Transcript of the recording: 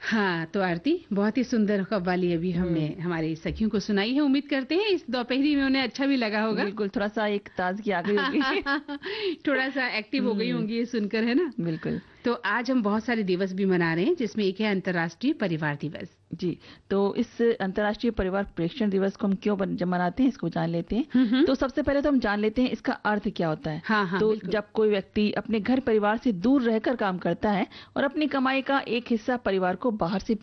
हाँ, तो आरती बहुत ही सुंदर कव्वाली अभी हमने हमारी सखियों को सुनाई है। उम्मीद करते हैं इस दोपहरी में उन्हें अच्छा भी लगा होगा। बिल्कुल, थोड़ा-सा एक ताज़गी आ गई होगी। थोड़ा-सा एक्टिव हो गई होंगी ये सुनकर, है ना? बिल्कुल। तो आज हम बहुत सारे दिवस भी मना रहे हैं, जिसमें एक है अंतर्राष्ट्रीय परिवार दिवस। जी, तो इस अंतर्राष्ट्रीय परिवार प्रेक्षण दिवस को हम क्यों मनाते हैं, इसको जान लेते हैं। तो सबसे पहले तो हम जान लेते हैं इसका अर्थ क्या होता है। हाँ, हाँ, तो बिल्कुल। जब कोई व्यक्ति अपने घर परिवार से दूर रहकर काम करता है और अपनी कमाई का एक हिस्सा परिवार को बाहर से